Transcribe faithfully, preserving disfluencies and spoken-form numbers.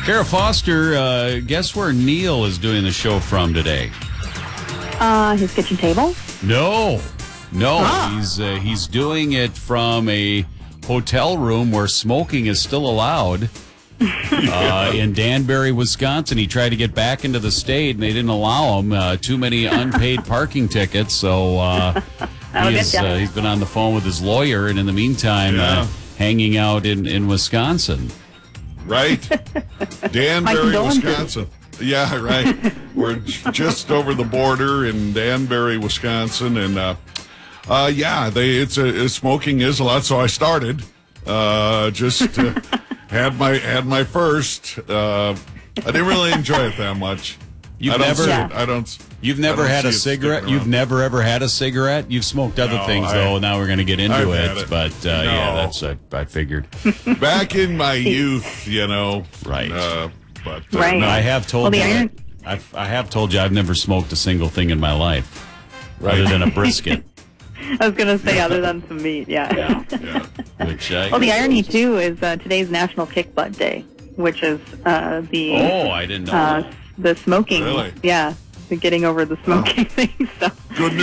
Kara Foster, uh, guess where Neil is doing the show from today? Uh, his kitchen table? No, no, Ah. he's uh, he's doing it from a hotel room where smoking is still allowed uh, in Danbury, Wisconsin. He tried to get back into the state, and they didn't allow him. Uh, too many unpaid parking tickets, so uh, he is, uh, he's been on the phone with his lawyer, and in the meantime, Yeah. uh, hanging out in, in Wisconsin. Right? Danbury, condolences. Wisconsin. Yeah, right. We're j- just over the border in Danbury, Wisconsin, and uh, uh, yeah, they it's a, smoking is allowed. So I started. Uh, just uh, had my had my first. Uh, I didn't really enjoy it that much. You've I don't never- see Yeah. it. I don't. You've never I don't had see a it sticking cigarette? You've around. never, ever had a cigarette? You've smoked other No, things, I- though. Now we're going to get into I've it. had it. But, uh, yeah, No. that's uh, I figured. Back in my youth, you know. Right. Uh, but uh, Right. no, I have told Well, the you. iron- I've, I have told you I've never smoked a single thing in my life, Right. other than a brisket. I was going to say, other than some meat, yeah. Yeah. Yeah. Which I, Well, the irony, too, is uh, today's National Kick Butt Day, which is uh, the Oh, I didn't know. uh, that. the smoking. Really? Yeah, the getting over the smoking thing. So Good